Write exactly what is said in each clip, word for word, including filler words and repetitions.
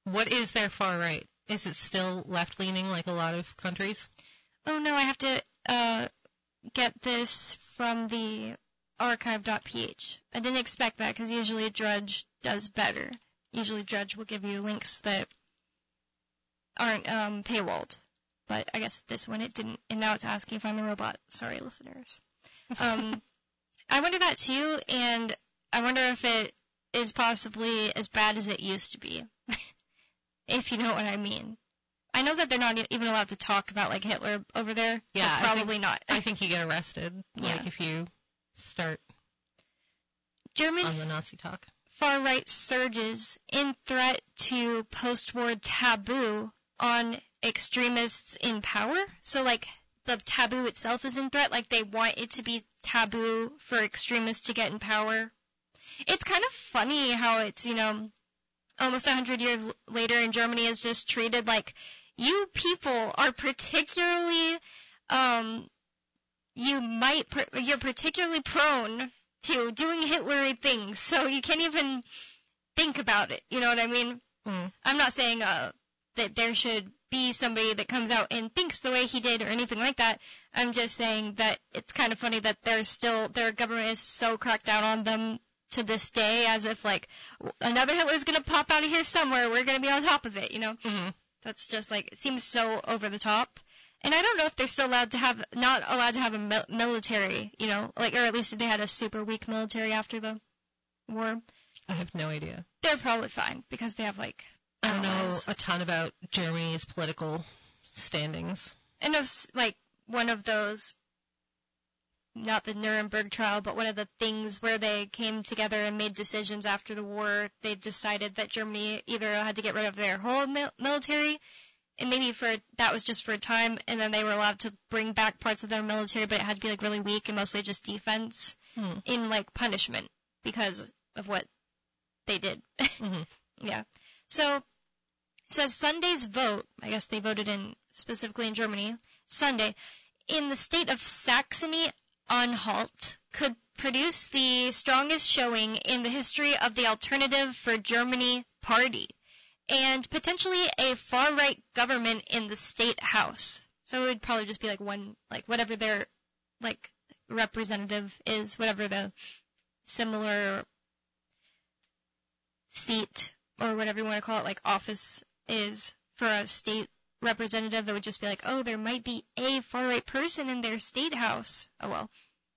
What is their far right? Is it still left-leaning like a lot of countries? Oh, no, I have to uh, get this from the archive dot p h. I didn't expect that because usually Drudge does better. Usually Drudge will give you links that aren't um, paywalled. But I guess this one it didn't, and now it's asking if I'm a robot. Sorry, listeners. Um, I wonder that too, and I wonder if it is possibly as bad as it used to be, if you know what I mean. I know that they're not even allowed to talk about, like, Hitler over there, yeah, so probably I think, not. I think you get arrested, yeah. like, if you start German on the Nazi talk. Far-right surges in threat to post-war taboo on extremists in power. So, like, the taboo itself is in threat. Like, they want it to be taboo for extremists to get in power. It's kind of funny how it's, you know, almost a hundred years later and Germany is just treated like, you people are particularly, um, you might, you're particularly prone to doing Hitler things, so you can't even think about it. You know what I mean? Mm. I'm not saying, uh, that there should be somebody that comes out and thinks the way he did or anything like that. I'm just saying that it's kind of funny that they're still, their government is so cracked down on them to this day, as if, like, another Hitler's going to pop out of here somewhere, we're going to be on top of it, you know? Mm-hmm. That's just, like, it seems so over the top. And I don't know if they're still allowed to have, not allowed to have a mil- military, you know, like, or at least they had a super weak military after the war. I have no idea. They're probably fine, because they have, like, I don't know allies. a ton about Germany's political standings. And it was, like, one of those, not the Nuremberg trial, but one of the things where they came together and made decisions after the war. They decided that Germany either had to get rid of their whole mil- military, and maybe for that was just for a time, and then they were allowed to bring back parts of their military, but it had to be, like, really weak and mostly just defense Hmm. in, like, punishment because of what they did. Mm-hmm. Yeah. So, it says Sunday's vote, I guess they voted in, specifically in Germany, Sunday, in the state of Saxony-Anhalt, could produce the strongest showing in the history of the Alternative for Germany party, and potentially a far-right government in the state house. So it would probably just be like one, like whatever their, like, representative is, whatever the similar seat or whatever you want to call it, like office is for a state representative. It would just be like, oh, there might be a far-right person in their state house. Oh, well.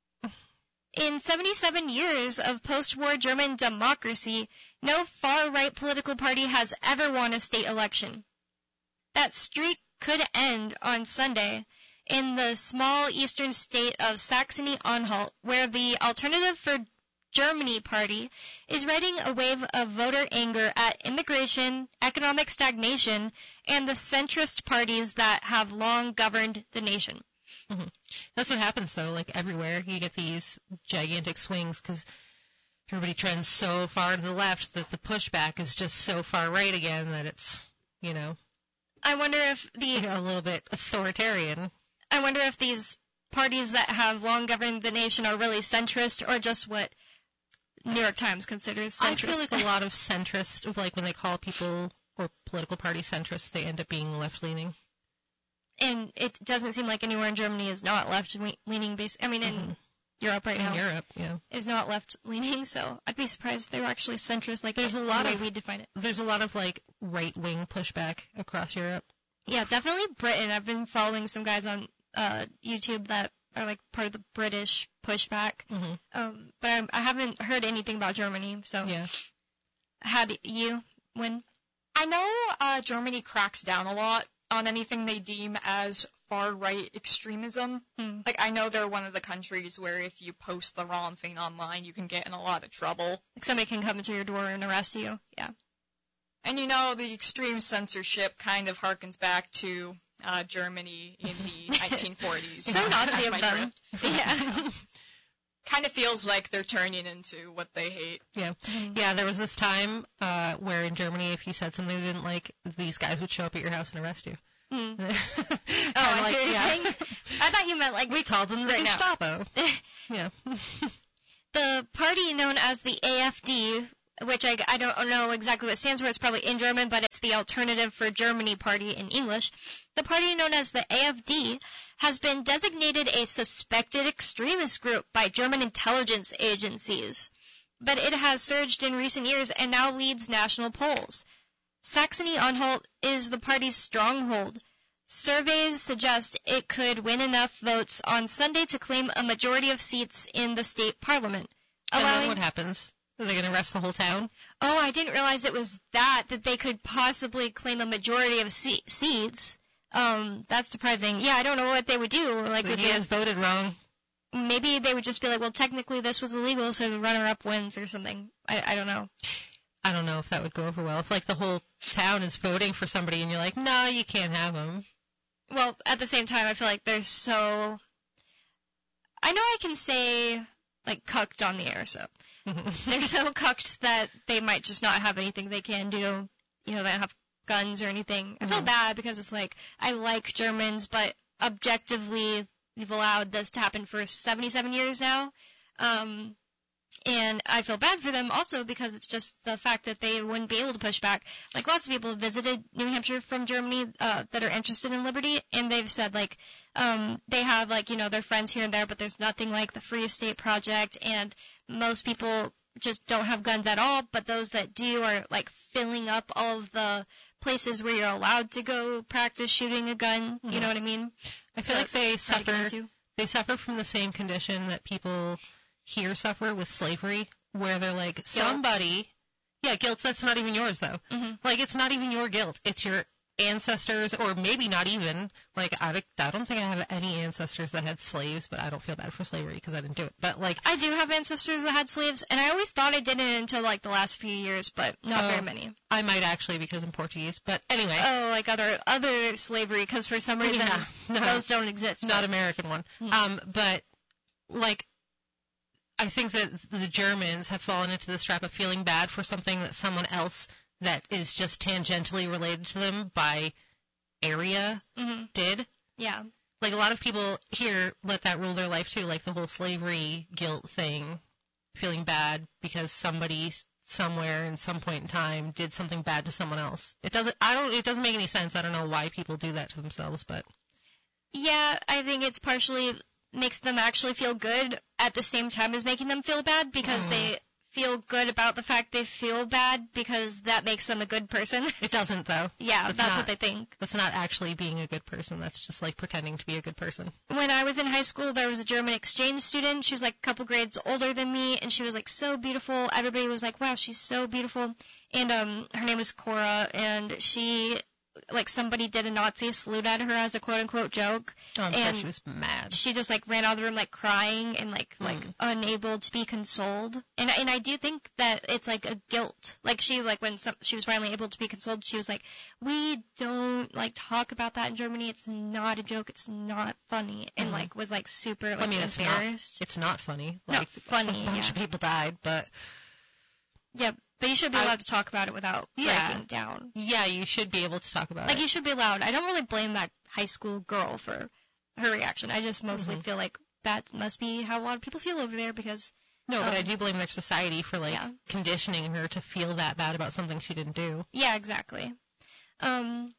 In seventy-seven years of post-war German democracy, no far-right political party has ever won a state election. That streak could end on Sunday in the small eastern state of Saxony-Anhalt, where the Alternative for Germany party is riding a wave of voter anger at immigration, economic stagnation, and the centrist parties that have long governed the nation. Mm-hmm. That's what happens, though. Like, everywhere, you get these gigantic swings because everybody trends so far to the left that the pushback is just so far right again that it's, you know, I wonder if the a little bit authoritarian. I wonder if these parties that have long governed the nation are really centrist or just what New York Times considers centrist. I feel like a lot of centrist, like when they call people or political parties centrist, they end up being left-leaning. And it doesn't seem like anywhere in Germany is not left-leaning. Base. I mean, in Mm-hmm. Europe right in now, Europe, yeah, is not left-leaning. So I'd be surprised if they were actually centrist. Like there's a the lot way of we define it. There's a lot of like right-wing pushback across Europe. Yeah, definitely Britain. I've been following some guys on uh, YouTube that are like part of the British pushback. Mm-hmm. Um, but I, I haven't heard anything about Germany. So Yeah. how do you win? I know uh, Germany cracks down a lot on anything they deem as far-right extremism. Hmm. Like, I know they're one of the countries where if you post the wrong thing online, you can get in a lot of trouble. Like somebody can come to your door and arrest you. Yeah. And you know, the extreme censorship kind of harkens back to uh, Germany in the nineteen forties. So Nazi of my them. drift. Yeah. Kind of feels like they're turning into what they hate. Yeah. Yeah, there was this time uh, where in Germany, if you said something they didn't like, these guys would show up at your house and arrest you. Hmm. oh, Oh, I see what you're saying. I thought you meant like We called them the right now. Gestapo. Yeah. The party known as the A F D which I, I don't know exactly what it stands for. It's probably in German, but it's the Alternative for Germany Party in English. The party known as the A F D has been designated a suspected extremist group by German intelligence agencies, but it has surged in recent years and now leads national polls. Saxony-Anhalt is the party's stronghold. Surveys suggest it could win enough votes on Sunday to claim a majority of seats in the state parliament. And allowing... then what happens? Are they going to arrest the whole town? Oh, I didn't realize it was that, that they could possibly claim a majority of se- seats. Um, that's surprising. Yeah, I don't know what they would do. Like, He has voted wrong. Maybe they would just be like, well, technically this was illegal, so the runner-up wins or something. I, I don't know. I don't know if that would go over well. If, like, the whole town is voting for somebody and you're like, no, you can't have them. Well, at the same time, I feel like they're so... I know I can say, like, cucked on the air, so... they're so cucked that they might just not have anything they can do. You know, they don't have guns or anything. I feel Mm-hmm. bad because it's like, I like Germans, but objectively, we've allowed this to happen for seventy-seven years now. Um... And I feel bad for them also because it's just the fact that they wouldn't be able to push back. Like, lots of people have visited New Hampshire from Germany uh, that are interested in liberty, and they've said, like, um, they have, like, you know, their friends here and there, but there's nothing like the Free Estate Project, and most people just don't have guns at all, but those that do are, like, filling up all of the places where you're allowed to go practice shooting a gun. Mm-hmm. You know what I mean? I feel So like they it's hard to get suffer, into. they suffer from the same condition that people here suffer with slavery, where they're like, somebody, yeah, guilt, that's not even yours, though. Mm-hmm. Like, it's not even your guilt. It's your ancestors, or maybe not even, like, I, I don't think I have any ancestors that had slaves, but I don't feel bad for slavery because I didn't do it. But, like, I do have ancestors that had slaves, and I always thought I didn't until, like, the last few years, but not Oh. very many. I might actually because I'm Portuguese. But anyway, Oh, like other other slavery, because for some reason Yeah, no. those don't exist. not but- American one. Hmm. Um, but, like, I think that the Germans have fallen into this trap of feeling bad for something that someone else that is just tangentially related to them by area Mhm. did. Yeah. Like, a lot of people here let that rule their life too, like the whole slavery guilt thing, feeling bad because somebody somewhere in some point in time did something bad to someone else. It doesn't, I don't, it doesn't make any sense. I don't know why people do that to themselves, but. Yeah, I think it's partially makes them actually feel good at the same time as making them feel bad because Mm. they feel good about the fact they feel bad because that makes them a good person. It doesn't, though. Yeah, That's that's not- what they think. That's not actually being a good person. That's just like pretending to be a good person. When I was in high school, there was a German exchange student. She was like a couple grades older than me, and she was like so beautiful. Everybody was like, wow, she's so beautiful. And um, her name was Cora, and she, like, somebody did a Nazi salute at her as a quote-unquote joke. Oh, I'm And sure she was mad. She just, like, ran out of the room, like, crying and, like, Hmm. like unable to be consoled. And and I do think that it's, like, a guilt. Like, she, like, when some, she was finally able to be consoled, she was like, we don't, like, talk about that in Germany. It's not a joke. It's not funny. And, Mhm. like, was, like, super, like, I mean, it's not. embarrassed. It's not funny. Not Like, funny, a bunch yeah. of people died, but Yeah, but you should be I- allowed to talk about it without Yeah. breaking down. yeah, you should be able to talk about Like, it. you should be allowed. I don't really blame that high school girl for her reaction. I just mostly Mhm. feel like that must be how a lot of people feel over there because, No, but I um, do blame their society for, like, yeah. conditioning her to feel that bad about something she didn't do. yeah, exactly. Um,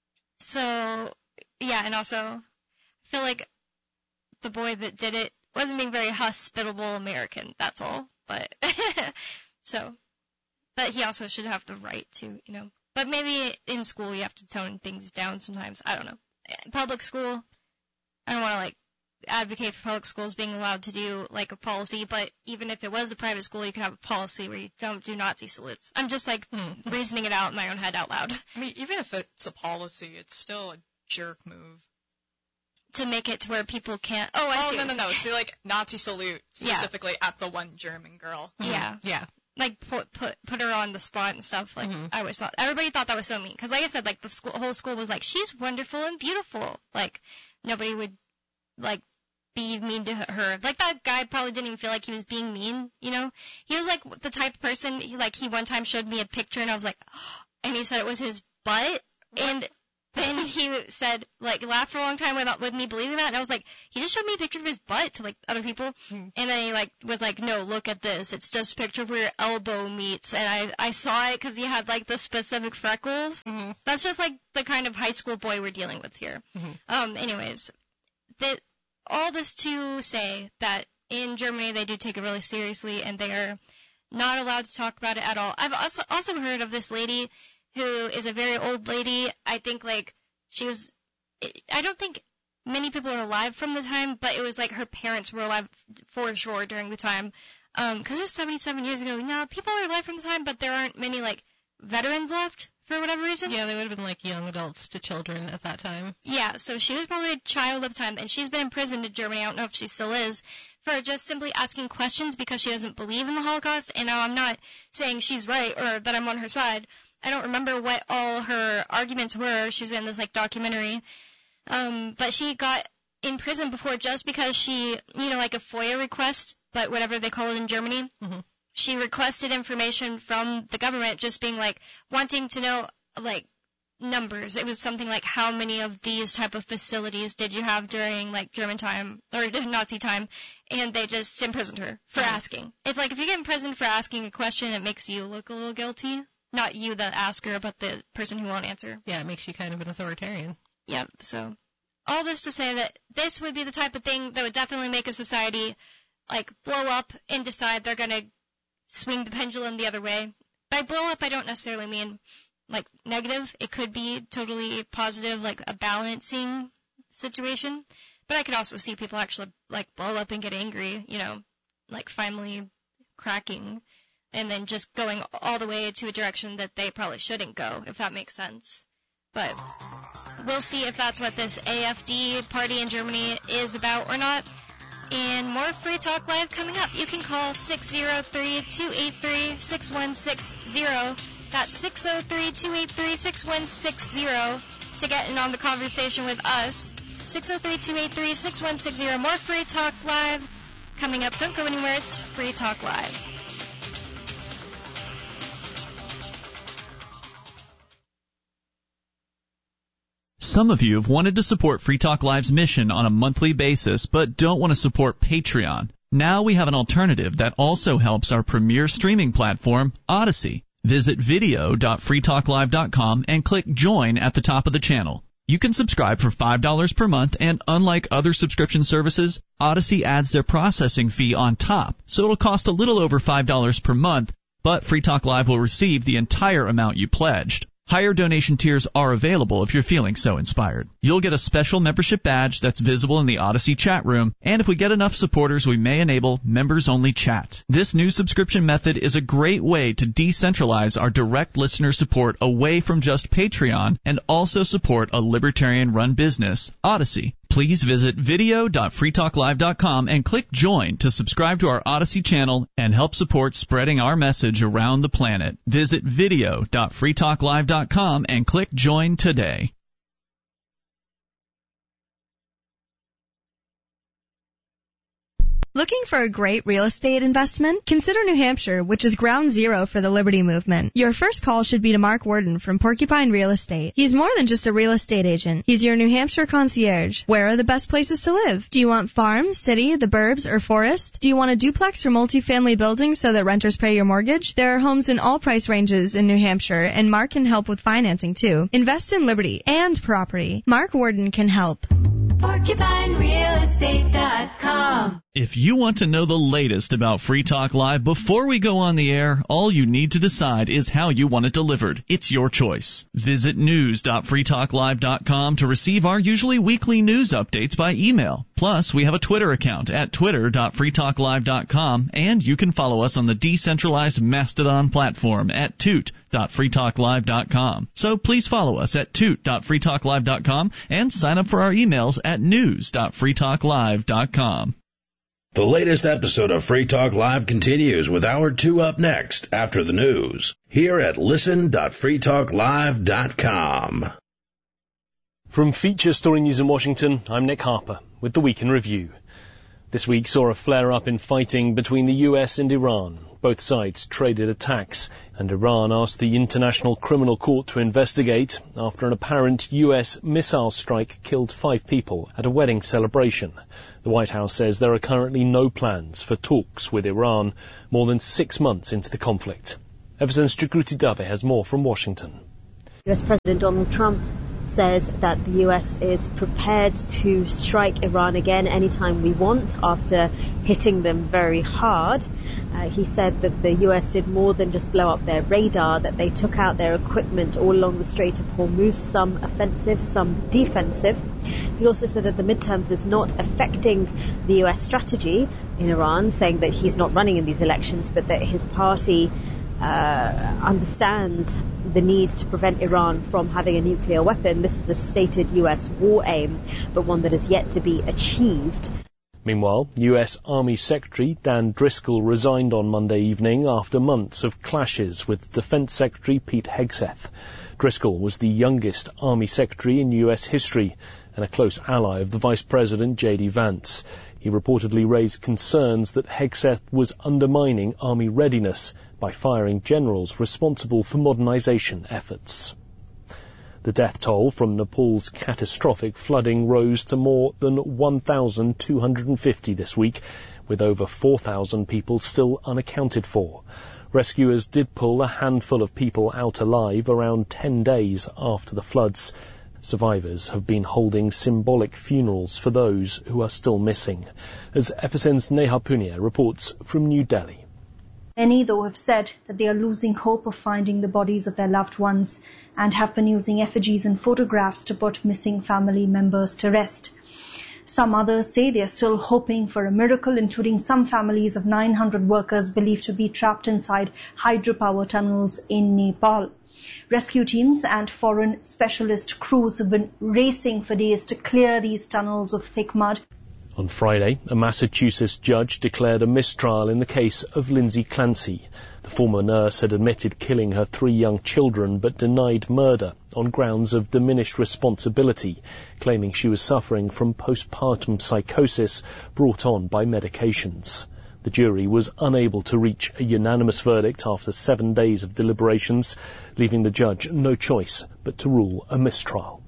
so, yeah, and also, I feel like the boy that did it wasn't being very hospitable American, that's all. But, so, but he also should have the right to, you know. But maybe in school you have to tone things down sometimes. I don't know. Public school, I don't want to, like, advocate for public schools being allowed to do, like, a policy, but even if it was a private school, you could have a policy where you don't do Nazi salutes. I'm just, like, Hmm. reasoning it out in my own head out loud I mean, even if it's a policy, it's still a jerk move. to make it to where people can't. Oh, I Oh, see. no, what no, you're no. saying. To, like, Nazi salute Yeah. specifically at the one German girl. Yeah. Yeah. Like, put put put her on the spot and stuff. Like, Mhm. I always thought everybody thought that was so mean because, like I said, like the school, whole school was like, she's wonderful and beautiful. Like, nobody would like be mean to her. Like, that guy probably didn't even feel like he was being mean. You know, he was like the type of person. He, like, he one time showed me a picture and I was like, and he said it was his butt. And then he said, like, laughed for a long time without with me believing that, and I was like, he just showed me a picture of his butt to, like, other people, Hmm. and then he, like, was like, no, look at this, it's just a picture of where your elbow meets, and I, I saw it because he had, like, the specific freckles. Mm-hmm. That's just, like, the kind of high school boy we're dealing with here. Mhm. Um, anyways, that all this to say that in Germany they do take it really seriously, and they are not allowed to talk about it at all. I've also also heard of this lady who is a very old lady. I think, like, she was, I don't think many people are alive from the time, but it was like her parents were alive for sure during the time. Um, cause it was seventy-seven years ago. Now, people are alive from the time, but there aren't many, like, veterans left for whatever reason. Yeah, they would have been like young adults to children at that time. Yeah, so she was probably a child at the time, and she's been imprisoned in Germany, I don't know if she still is, for just simply asking questions because she doesn't believe in the Holocaust. And now I'm not saying she's right or that I'm on her side. I don't remember what all her arguments were. She was in this, like, documentary. Um, but she got in prison before just because she, you know, like a FOIA request, but whatever they call it in Germany. Mm-hmm. She requested information from the government, just being like, wanting to know, like, numbers. It was something like, how many of these type of facilities did you have during, like, German time or Nazi time? And they just imprisoned her for asking. It's like, if you get imprisoned for asking a question, it makes you look a little guilty. Not you, the asker, but the person who won't answer. Yeah, it makes you kind of an authoritarian. Yep. So all this to say that this would be the type of thing that would definitely make a society, like, blow up and decide they're going to swing the pendulum the other way. By blow up, I don't necessarily mean, like, negative. It could be totally positive, like a balancing situation. But I could also see people actually, like, blow up and get angry, you know, like finally cracking and then just going all the way to a direction that they probably shouldn't go, if that makes sense. But we'll see if that's what this A F D party in Germany is about or not. And more Free Talk Live coming up. You can call six oh three, two eight three, six one six zero. That's six oh three, two eight three, six one six zero to get in on the conversation with us. six oh three, two eight three, six one six zero. More Free Talk Live coming up. Don't go anywhere. It's Free Talk Live. Some of you have wanted to support Free Talk Live's mission on a monthly basis, but don't want to support Patreon. Now we have an alternative that also helps our premier streaming platform, Odyssey. Visit video dot free talk live dot com and click Join at the top of the channel. You can subscribe for five dollars per month, and unlike other subscription services, Odyssey adds their processing fee on top, so it'll cost a little over five dollars per month, but Free Talk Live will receive the entire amount you pledged. Higher donation tiers are available if you're feeling so inspired. You'll get a special membership badge that's visible in the Odyssey chat room, and if we get enough supporters, we may enable members-only chat. This new subscription method is a great way to decentralize our direct listener support away from just Patreon and also support a libertarian-run business, Odyssey. Please visit video dot free talk live dot com and click Join to subscribe to our Odyssey channel and help support spreading our message around the planet. Visit video dot free talk live dot com and click Join today. Looking for a great real estate investment? Consider New Hampshire, which is ground zero for the Liberty Movement. Your first call should be to Mark Worden from Porcupine Real Estate. He's more than just a real estate agent. He's your New Hampshire concierge. Where are the best places to live? Do you want farm, city, the burbs, or forest? Do you want a duplex or multifamily building so that renters pay your mortgage? There are homes in all price ranges in New Hampshire, and Mark can help with financing too. Invest in Liberty and property. Mark Worden can help. Porcupine Real Estate dot com. If you want to know the latest about Free Talk Live before we go on the air, all you need to decide is how you want it delivered. It's your choice. Visit news dot free talk live dot com to receive our usually weekly news updates by email. Plus, we have a Twitter account at twitter dot free talk live dot com, and you can follow us on the decentralized Mastodon platform at toot dot free talk live dot com. So please follow us at toot dot free talk live dot com and sign up for our emails at news dot free talk live dot com. The latest episode of Free Talk Live continues with Hour two up next after the news here at listen dot free talk live dot com. From Feature Story News in Washington, I'm Nick Harper with the Week in Review. This week saw a flare-up in fighting between the U S and Iran. Both sides traded attacks, and Iran asked the International Criminal Court to investigate after an apparent U S missile strike killed five people at a wedding celebration. The White House says there are currently no plans for talks with Iran more than six months into the conflict. Everton's Jagruti Dave has more from Washington. U S President Donald Trump says that the U S is prepared to strike Iran again anytime we want after hitting them very hard. Uh, he said that the U S did more than just blow up their radar, that they took out their equipment all along the Strait of Hormuz, some offensive, some defensive. He also said that the midterms is not affecting the U S strategy in Iran, saying that he's not running in these elections, but that his party uh, understands the need to prevent Iran from having a nuclear weapon. This is a stated U S war aim, but one that is yet to be achieved. Meanwhile, U S Army Secretary Dan Driscoll resigned on Monday evening after months of clashes with Defense Secretary Pete Hegseth. Driscoll was the youngest Army Secretary in U S history and a close ally of the Vice President J D Vance. He reportedly raised concerns that Hegseth was undermining Army readiness by firing generals responsible for modernization efforts. The death toll from Nepal's catastrophic flooding rose to more than one thousand two hundred fifty this week, with over four thousand people still unaccounted for. Rescuers did pull a handful of people out alive around ten days after the floods. Survivors have been holding symbolic funerals for those who are still missing. As F S N's Neha Punia reports from New Delhi. Many, though, have said that they are losing hope of finding the bodies of their loved ones and have been using effigies and photographs to put missing family members to rest. Some others say they are still hoping for a miracle, including some families of nine hundred workers believed to be trapped inside hydropower tunnels in Nepal. Rescue teams and foreign specialist crews have been racing for days to clear these tunnels of thick mud. On Friday, a Massachusetts judge declared a mistrial in the case of Lindsay Clancy. The former nurse had admitted killing her three young children but denied murder on grounds of diminished responsibility, claiming she was suffering from postpartum psychosis brought on by medications. The jury was unable to reach a unanimous verdict after seven days of deliberations, leaving the judge no choice but to rule a mistrial.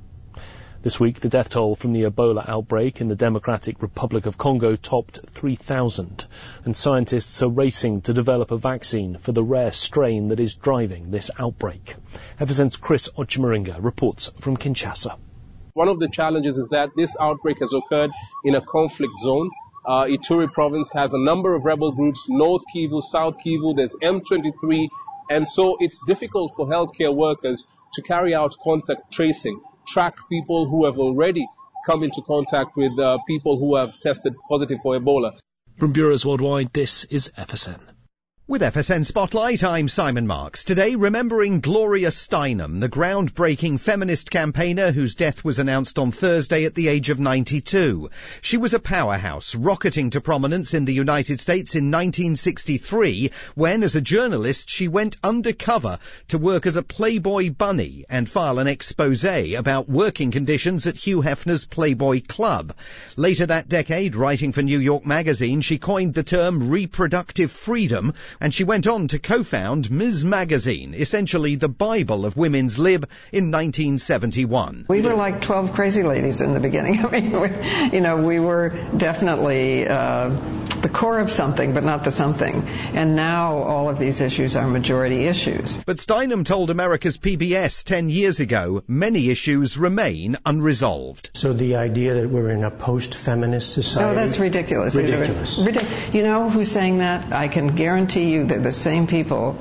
This week, the death toll from the Ebola outbreak in the Democratic Republic of Congo topped three thousand, and scientists are racing to develop a vaccine for the rare strain that is driving this outbreak. F S N's Chris Ochimaringa reports from Kinshasa. One of the challenges is that this outbreak has occurred in a conflict zone. Uh, Ituri province has a number of rebel groups, North Kivu, South Kivu, there's M twenty-three, and so it's difficult for healthcare workers to carry out contact tracing, track people who have already come into contact with uh, people who have tested positive for Ebola. From Bureaus Worldwide, this is F S N. With F S N Spotlight, I'm Simon Marks. Today, remembering Gloria Steinem, the groundbreaking feminist campaigner whose death was announced on Thursday at the age of ninety-two. She was a powerhouse, rocketing to prominence in the United States in nineteen sixty-three, when, as a journalist, she went undercover to work as a Playboy bunny and file an exposé about working conditions at Hugh Hefner's Playboy Club. Later that decade, writing for New York Magazine, she coined the term reproductive freedom, and she went on to co-found Miz Magazine, essentially the Bible of women's lib, in nineteen seventy-one. We were like twelve crazy ladies in the beginning. I mean, we, you know, we were definitely uh, the core of something, but not the something. And now all of these issues are majority issues. But Steinem told America's P B S ten years ago, many issues remain unresolved. So the idea that we're in a post-feminist society... Oh, that's ridiculous. Ridiculous. Ridic- you know who's saying that? I can guarantee you that the same people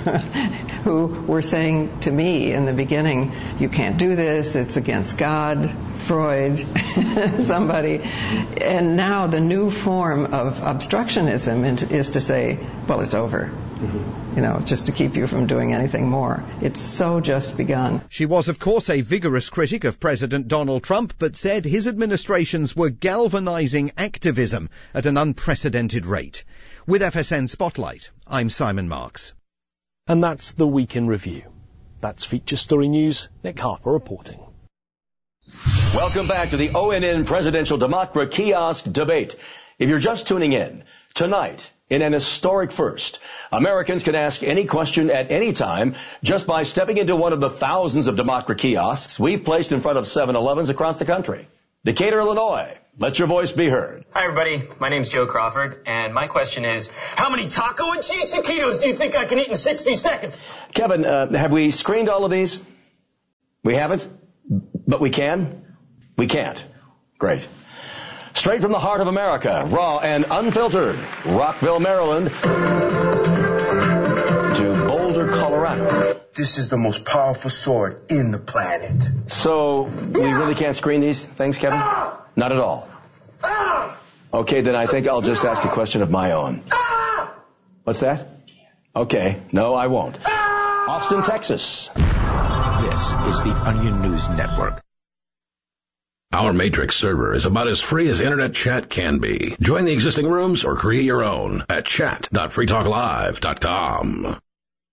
who were saying to me in the beginning, you can't do this, it's against God, Freud, somebody, and now the new form of obstructionism is to say, well, it's over. Mm-hmm. You know, just to keep you from doing anything more. It's so just begun. She was, of course, a vigorous critic of President Donald Trump, but said his administrations were galvanizing activism at an unprecedented rate. With F S N Spotlight, I'm Simon Marks. And that's the Week in Review. That's Feature Story News. Nick Harper reporting. Welcome back to the O N N Presidential Democracy Kiosk Debate. If you're just tuning in, tonight, in an historic first, Americans can ask any question at any time just by stepping into one of the thousands of Democrat kiosks we've placed in front of seven elevens across the country. Decatur, Illinois, let your voice be heard. Hi, everybody. My name's Joe Crawford, and my question is, how many taco and cheese taquitos do you think I can eat in sixty seconds? Kevin, uh, have we screened all of these? We haven't? But we can? We can't. Great. Straight from the heart of America, raw and unfiltered, Rockville, Maryland, to Boulder, Colorado. This is the most powerful sword in the planet. So, we really can't screen these things, Kevin? Not at all. Okay, then I think I'll just ask a question of my own. What's that? Okay, no, I won't. Austin, Texas. This is the Onion News Network. Our Matrix server is about as free as internet chat can be. Join the existing rooms or create your own at chat dot free talk live dot com.